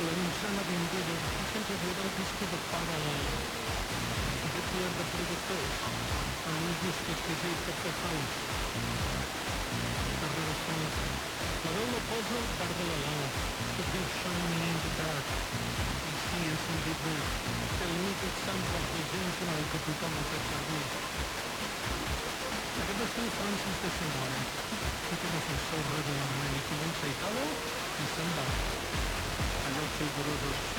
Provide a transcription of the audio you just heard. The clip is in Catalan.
l'Ensana Vendida, sempre veure el disc de Parallel, de Pierre de Productors, amb uns discos que he fet per House, darrere sons. La veu la posa el part de l'Alau, que diu Shining in the Dark, i sí, he sentit bé, té l'únic sample de James Brown que tothom ha fet servir. Aquest és el Francis de Sonora, que té el seu regularment i comença a Italo i se'n va. Allò seu grossos.